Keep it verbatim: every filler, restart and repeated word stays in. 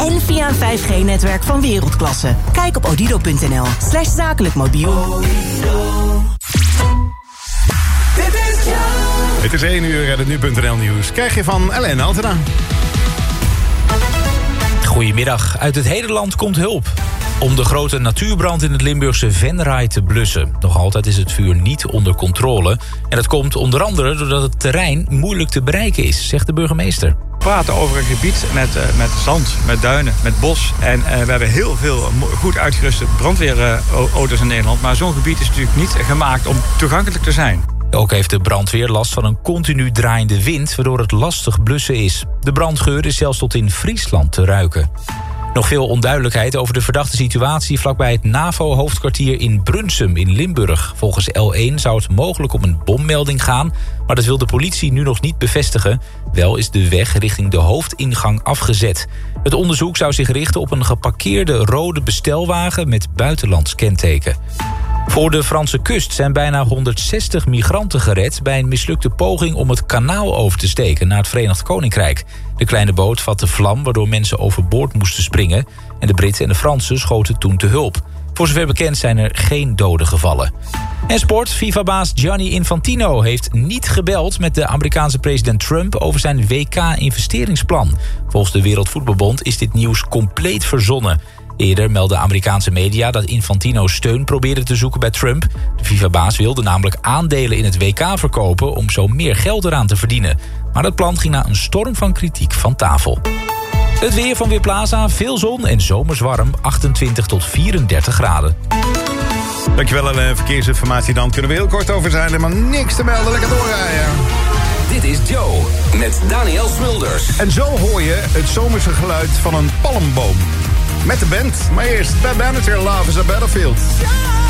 en via een vijf G-netwerk van wereldklasse. Kijk op odido.nl slash zakelijk mobiel. Het is één uur en het nu punt n l nieuws. Krijg je van Ellen Altena. Goedemiddag. Uit het hele land komt hulp om de grote natuurbrand in het Limburgse Venray te blussen. Nog altijd is het vuur niet onder controle. En dat komt onder andere doordat het terrein moeilijk te bereiken is, zegt de burgemeester. We praten over een gebied met, uh, met zand, met duinen, met bos. En uh, we hebben heel veel goed uitgeruste brandweerauto's in Nederland. Maar zo'n gebied is natuurlijk niet gemaakt om toegankelijk te zijn. Ook heeft de brandweer last van een continu draaiende wind, waardoor het lastig blussen is. De brandgeur is zelfs tot in Friesland te ruiken. Nog veel onduidelijkheid over de verdachte situatie vlakbij het NAVO-hoofdkwartier in Brunsum in Limburg. Volgens L één zou het mogelijk om een bommelding gaan, maar dat wil de politie nu nog niet bevestigen. Wel is de weg richting de hoofdingang afgezet. Het onderzoek zou zich richten op een geparkeerde rode bestelwagen met buitenlands kenteken. Voor de Franse kust zijn bijna honderdzestig migranten gered bij een mislukte poging om het kanaal over te steken naar het Verenigd Koninkrijk. De kleine boot vatte vlam waardoor mensen overboord moesten springen en de Britten en de Fransen schoten toen te hulp. Voor zover bekend zijn er geen doden gevallen. En sport, FIFA-baas Gianni Infantino heeft niet gebeld met de Amerikaanse president Trump over zijn W K-investeringsplan. Volgens de Wereldvoetbalbond is dit nieuws compleet verzonnen. Eerder meldden Amerikaanse media dat Infantino steun probeerde te zoeken bij Trump. De FIFA-baas wilde namelijk aandelen in het W K verkopen om zo meer geld eraan te verdienen. Maar dat plan ging na een storm van kritiek van tafel. Het weer van Weerplaza, veel zon en zomers warm, achtentwintig tot vierendertig graden. Dankjewel, Ellen. Verkeersinformatie dan. Kunnen we heel kort over zijn, maar niks te melden. Lekker doorrijden. Dit is Joe met Daniel Smulders. En zo hoor je het zomerse geluid van een palmboom. Met de band, maar eerst Bad Manager, Love is a Battlefield.